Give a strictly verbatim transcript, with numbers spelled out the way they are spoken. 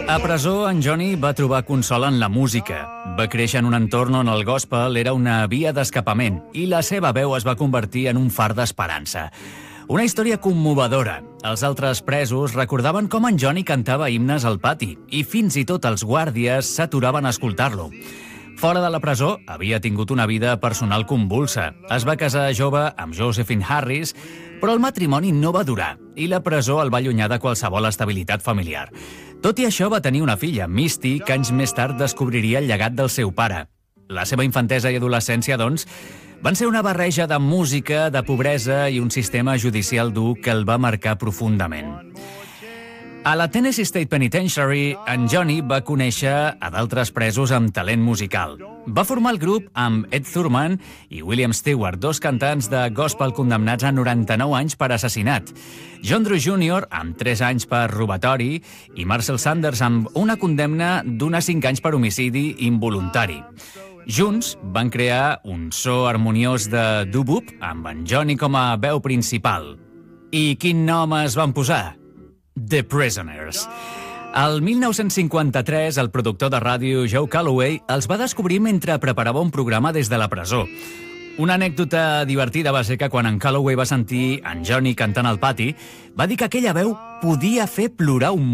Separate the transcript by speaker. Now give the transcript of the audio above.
Speaker 1: A presó, en Johnny va trobar consol en la música. Va créixer en un entorn on el gospel era una via d'escapament i la seva veu es va convertir en un far d'esperança. Una història commovedora. Els altres presos recordaven com en Johnny cantava himnes al pati i fins i tot els guàrdies s'aturaven a escoltar-lo. Fora de la presó, havia tingut una vida personal convulsa. Es va casar jove amb Josephine Harris, però el matrimoni no va durar i la presó el va allunyar de qualsevol estabilitat familiar. Tot i això, va tenir una filla, Misty, que anys més tard descobriria el llegat del seu pare. La seva infantesa i adolescència, doncs, van ser una barreja de música, de pobresa i un sistema judicial dur que el va marcar profundament. A la Tennessee State Penitentiary, en Johnny va conèixer a d'altres presos amb talent musical. Va formar el grup amb Ed Thurman i William Stewart, dos cantants de gospel condemnats a noranta-nou anys per assassinat. John Drew júnior, amb tres anys per robatori, i Marcel Sanders, amb una condemna d'uns cinc anys per homicidi involuntari. Junts van crear un so harmoniós de doo-wop amb en Johnny com a veu principal. I quin nom es van posar? The Prisoners. El mil nou-cents cinquanta-tres, el productor de ràdio Joe Calloway els va descobrir mentre preparava un programa des de la presó. Una anècdota divertida va ser que quan en Calloway va sentir en Johnny cantant al pati, va dir que aquella veu podia fer plorar un